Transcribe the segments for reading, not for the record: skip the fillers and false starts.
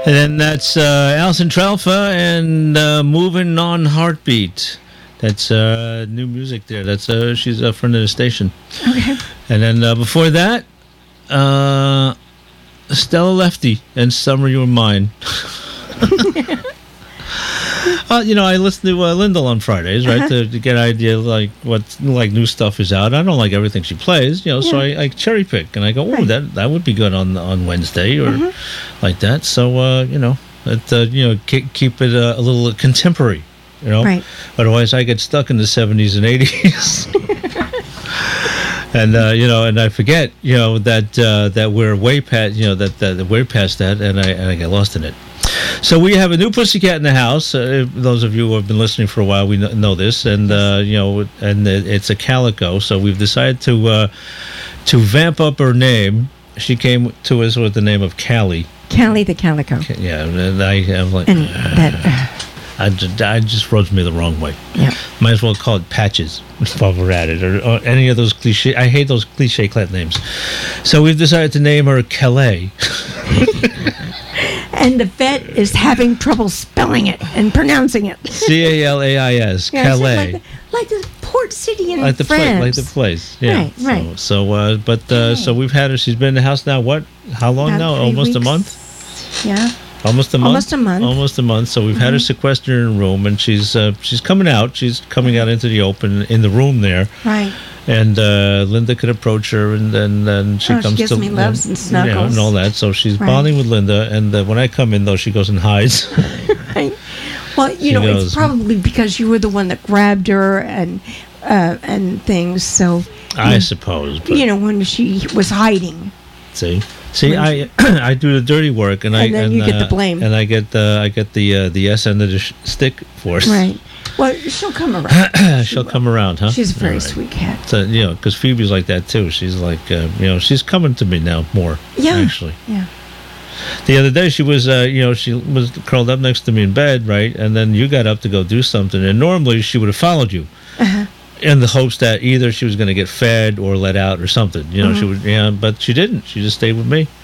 And then that's Alison Trelfa and Moving on Heartbeat. That's new music there. That's she's a friend of the station. Okay. And then before that, Stella Lefty and Summer You Were Mine. I listen to Lyndall on Fridays, right, to get an idea like what new stuff is out. I don't like everything she plays, so I cherry pick and I go, oh, that would be good on Wednesday or like that. So keep it a little contemporary, Right. Otherwise, I get stuck in the 70s and 80s. And and I forget, that we're way past, that we're past that, and I get lost in it. So we have a new pussycat in the house. Those of you who have been listening for a while, we know this, and and it's a calico. So we've decided to vamp up her name. She came to us with the name of Callie. Callie the calico. Yeah, and I am like, and that. I just rubs me the wrong way. Yeah. Might as well call it Patches while we're at it, or any of those cliche. I hate those cliche names. So we've decided to name her Calais. And the vet is having trouble spelling it and pronouncing it. Calais, Calais. Like the port city in France. Like the place. Yeah. Right. So we've had her. She's been in the house now. How long About now? 3 Almost weeks. a month. Yeah. Almost a month. Almost a month. So we've had her sequestered in a room, and she's coming out. She's coming out into the open in the room there. Right. And Linda could approach her, and then she comes she gives to me loves and snuggles and all that. So she's bonding with Linda, and when I come in, though, she goes and hides. Right. Well, it's probably because you were the one that grabbed her and things. So I suppose. But, when she was hiding. See, I do the dirty work, and then you get the blame, and I get the yes end of the stick for it. Right. Well, she'll come around. She'll come around, huh? She's a very sweet cat. So, because Phoebe's like that too. She's like, she's coming to me now more. Yeah. Actually. Yeah. The other day she was, she was curled up next to me in bed, right? And then you got up to go do something, and normally she would have followed you. In the hopes that either she was going to get fed or let out or something, she would, but she didn't. She just stayed with me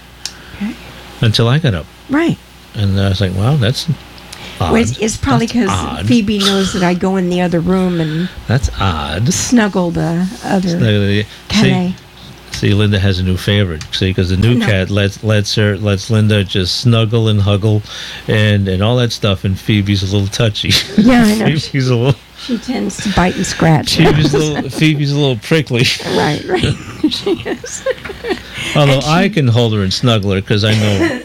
until I got up. Right. And I was like, wow, that's odd. Well, it's probably because Phoebe knows that I go in the other room and that's odd. Snuggle the other Calais. See, Linda has a new favorite. See, because the new cat lets Linda just snuggle and huggle and all that stuff, and Phoebe's a little touchy. Yeah, I know. Phoebe's a little. She tends to bite and scratch. Phoebe's a little prickly. Right. She is. Although I can hold her and snuggle her because I know,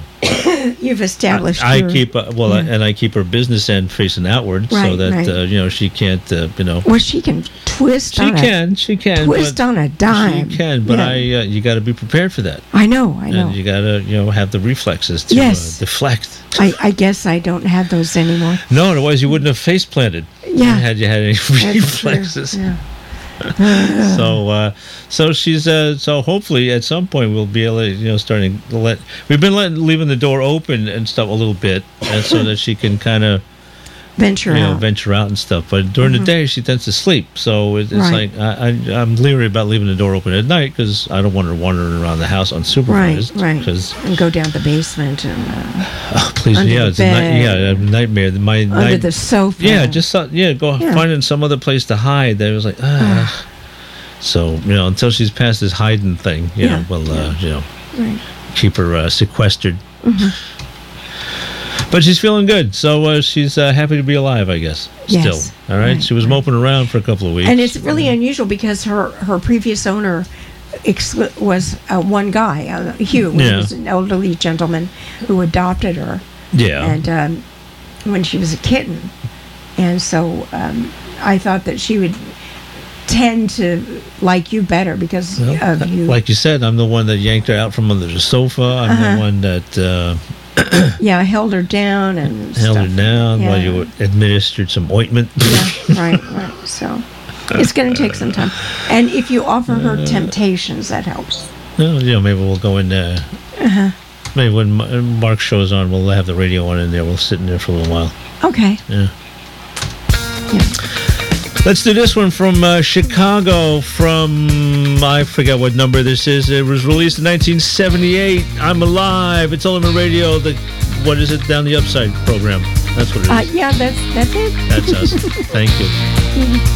You've established. I keep and I keep her business end facing outward, so that she can't. Well, she can twist. She can twist on a dime. She can, but you got to be prepared for that. I know. And you got to have the reflexes to deflect. I guess I don't have those anymore. No, otherwise you wouldn't have face planted. Yeah. Had you had any reflexes. Yeah. So she's so hopefully at some point we'll be able to we've been leaving the door open and stuff a little bit, and so that she can kind of venture out and stuff. But during the day she tends to sleep, so it's like I'm leery about leaving the door open at night because I don't want her wandering around the house unsupervised. Right. And go down the basement and please, it's a nightmare. Under the sofa. Yeah, just finding some other place to hide. That was like so until she's past this hiding thing, keep her sequestered. But she's feeling good, so she's happy to be alive, I guess. Yes. Still, all right. She was moping around for a couple of weeks, and it's really unusual because her previous owner was one guy, Hugh, who was an elderly gentleman who adopted her. Yeah. And when she was a kitten, and so I thought that she would tend to like you better because of you. Like you said, I'm the one that yanked her out from under the sofa. I'm the one that. I held her down while you administered some ointment. Right. So it's going to take some time. And if you offer her temptations, that helps. Maybe we'll go in there. Maybe when Mark shows on, we'll have the radio on in there. We'll sit in there for a little while. Okay. Yeah. Let's do this one from Chicago, from, I forget what number this is. It was released in 1978. I'm Alive. It's Ultimate Radio, the what is it? Down the Upside program. That's what it is. Yeah, that's it. That's us. Thank you.